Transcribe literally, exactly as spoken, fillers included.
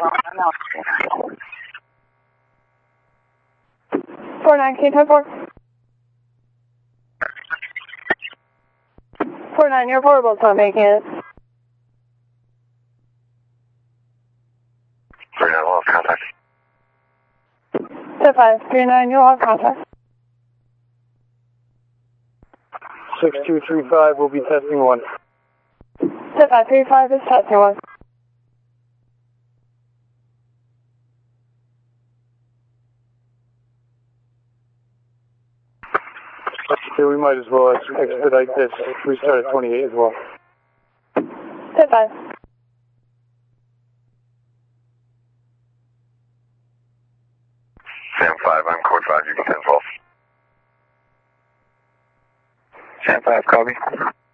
Four nine, can you ten four? Four nine, your portable's not making it. Three nine, we'll have contact. Step five, three nine, you'll have contact. Six two three five will be testing one. Step five three five is testing one. Okay, we might as well expedite this. Restart at twenty-eight as well. Step five. Sam five, I'm code five, you can ten twelve. Sam five, copy.